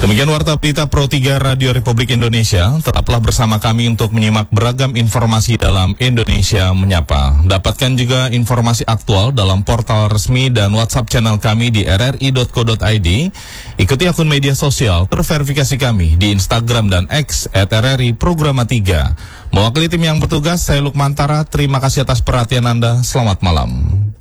Demikian Warta Berita Pro 3 Radio Republik Indonesia. Tetaplah bersama kami untuk menyimak beragam informasi dalam Indonesia Menyapa. Dapatkan juga informasi aktual dalam portal resmi dan WhatsApp channel kami di rri.co.id. Ikuti akun media sosial terverifikasi kami di Instagram dan X @RRI Programa 3. Mewakili tim yang bertugas, saya Lukman Tara. Terima kasih atas perhatian Anda. Selamat malam.